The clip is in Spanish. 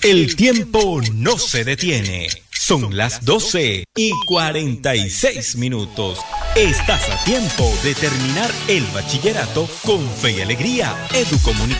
El tiempo no se detiene. Son las 12:46. Estás a tiempo de terminar el bachillerato con fe y alegría. Educomunicación.